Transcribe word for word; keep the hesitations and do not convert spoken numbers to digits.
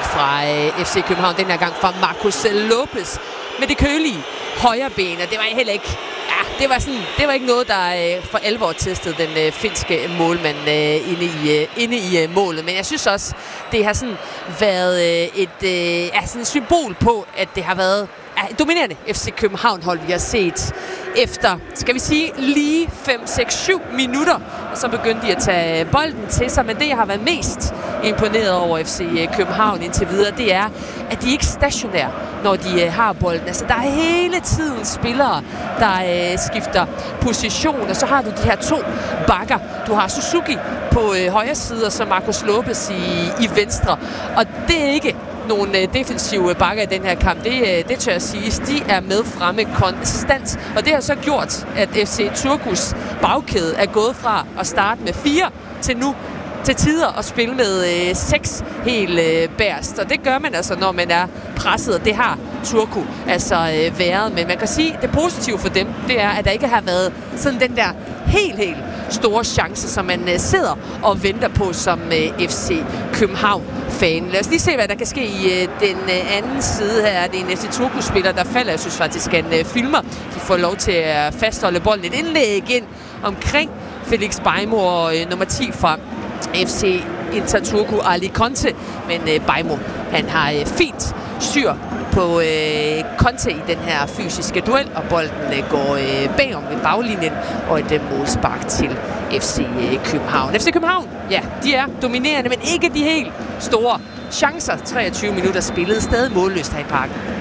fra øh, F C København, den her gang fra Marcos Lopez med det kølige højre ben, og det var heller ikke, ja, det var sådan, det var ikke noget, der øh, for alvor testede den øh, finske målmand øh, inde i, øh, inde i øh, målet, men jeg synes også, det har sådan været øh, et øh, ja, sådan et symbol på, at det har været ja, dominerende F C København-hold, vi har set efter, skal vi sige, lige fem, seks, syv minutter, og så begyndte de at tage bolden til sig, men det, jeg har været mest imponeret over F C København indtil videre, det er, at de ikke er stationære, når de uh, har bolden. Altså, der er hele tiden spillere, der uh, skifter position, og så har du de her to bakker. Du har Suzuki på uh, højre side, og så Marcos Lopez i, i venstre, og det er ikke nogle øh, defensive bakker i den her kamp. Det, øh, det tør jeg sige. De er med fremme konstant. Og det har så gjort, at F C Turkus bagkæde er gået fra at starte med fire til nu til tider at spille med øh, seks helt øh, bærst. Og det gør man altså, når man er presset. Og det har Turku altså øh, været. Men man kan sige, at det positive for dem, det er, at der ikke har været sådan den der helt, helt store chance, som man øh, sidder og venter på som øh, F C København-fan. Lad os lige se, hvad der kan ske i øh, den øh, anden side her. Det er en F C Turku-spiller, der falder. Jeg synes faktisk, at han øh, filmer. De får lov til at fastholde bolden. Et indlæg ind omkring Felix Beimo og øh, nummer ti fra F C Inter Turku, Ali Conte. Men øh, Beimo, han har øh, fint styr på øh, Conte i den her fysiske duel, og bolden øh, går øh, bagom ved baglinjen, og et øh, målspark til F C øh, København. F C København, ja, de er dominerende, men ikke de helt store chancer. treogtyve minutter spillet, stadig målløst her i parken.